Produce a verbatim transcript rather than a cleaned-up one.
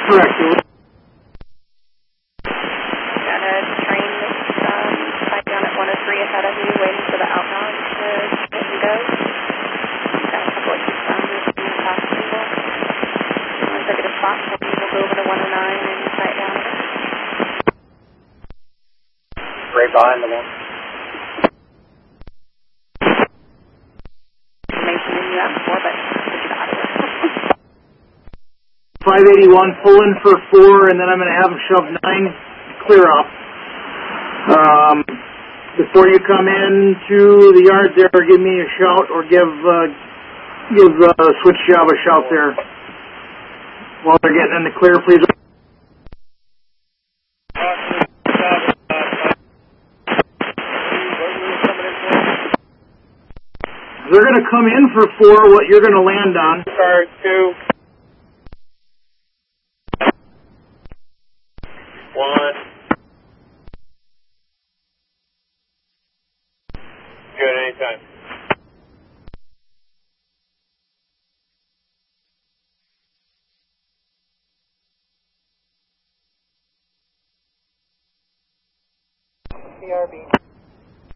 Correct. Got a train that's um, tied down at one oh three ahead of you, waiting for the outbound to hit and go. Got a couple of eastbounders in the past people. Once I get a spot, we'll go over to one oh nine and tight down it. Right behind the one. Information in you asked for, but it's out of it. five eighty-one, pull in for four, and then I'm going to have them shove nine clear up. Um, before you come in to the yard there, give me a shout or give uh, give uh, Switch Job a shout there. While they're getting in the clear, please. They're going to come in for four, what you're going to land on. Car two. One. Good, anytime. C R B.